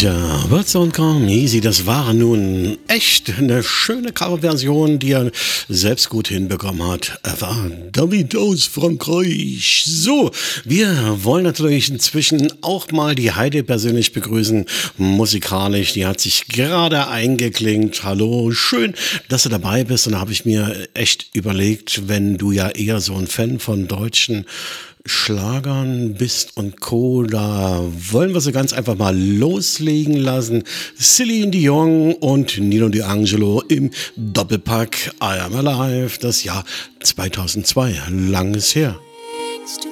Tja, Words Don't Come Easy, das war nun echt eine schöne Coverversion, die er selbst gut hinbekommen hat. Er war David aus Frankreich. So, wir wollen natürlich inzwischen auch mal die Heide persönlich begrüßen, musikalisch. Die hat sich gerade eingeklinkt. Hallo, schön, dass du dabei bist. Und da habe ich mir echt überlegt, wenn du ja eher so ein Fan von deutschen Schlagern bist und Co., da wollen wir sie ganz einfach mal loslegen lassen. Celine Dion und Nino D'Angelo im Doppelpack I Am Alive, das Jahr 2002, lang ist her.